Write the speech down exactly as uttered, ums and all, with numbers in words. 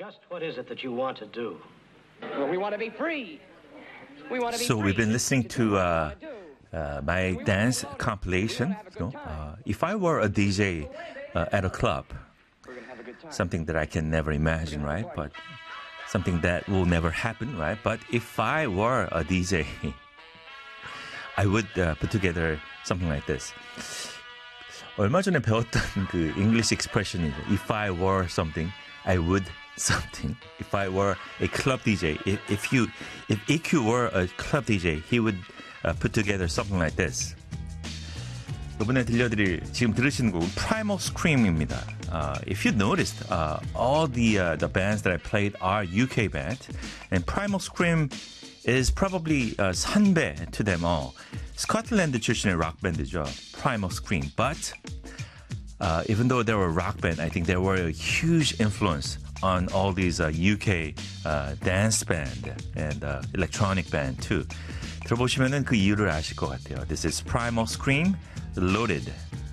Just what is it that you want to do? Well, we want to be free. We want to be So free. we've been listening to uh, uh, my dance compilation. You know, uh, if I were a D J uh, at a club, something that I can never imagine, right? But something that will never happen, right? But if I were a D J, I would uh, put together something like this. 얼마 전에 배웠던 그 English expression이죠. If I were something, I would something. If I were a club D J, if, if you, if E Q were a club D J, he would uh, put together something like this. 이번에 들려드릴 지금 들으시는 곡은 Primal Scream입니다. Uh, if you noticed, uh, all the uh, the bands that I played are U K bands, and Primal Scream is probably uh, 선배 to them all. 스코틀랜드 출신의 락 밴드죠. Primal Scream. But uh, even though they were a rock band, I think they were a huge influence on all these uh, U K uh, dance band and uh, electronic band too. 들어보시면은 그 이유를 아실 것 같아요. This is Primal Scream, Loaded.